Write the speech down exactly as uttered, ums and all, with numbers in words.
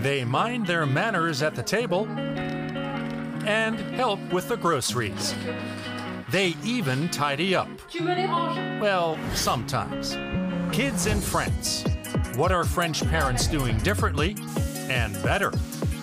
They mind their manners at the table and help with the groceries. They even tidy up. Well, sometimes. Kids in France. What are French parents doing differently and better?